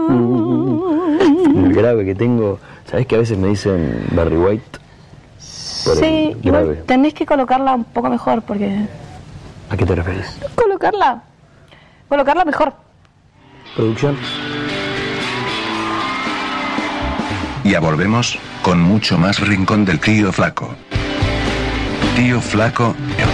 El grave que tengo, ¿sabés que a veces me dicen Barry White? Sí, igual tenés que colocarla un poco mejor porque... ¿A qué te referís? Colocarla mejor. ¿Producción? Ya volvemos con mucho más Rincón del Tío Flaco. Tío Flaco en